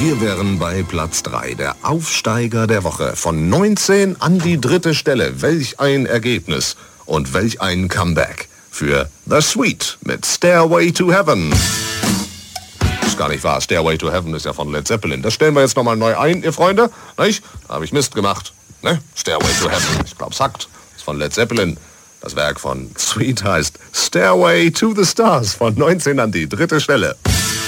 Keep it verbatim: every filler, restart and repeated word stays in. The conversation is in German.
Wir wären bei Platz drei, der Aufsteiger der Woche. Von neunzehn an die dritte Stelle. Welch ein Ergebnis und welch ein Comeback für The Sweet mit Stairway to Heaven. Ist gar nicht wahr, Stairway to Heaven ist ja von Led Zeppelin. Das stellen wir jetzt nochmal neu ein, ihr Freunde. Nicht? Da habe ich Mist gemacht. Ne? Stairway to Heaven, ich glaub's hackt. Ist von Led Zeppelin. Das Werk von Sweet heißt Stairway to the Stars. Von neunzehn an die dritte Stelle.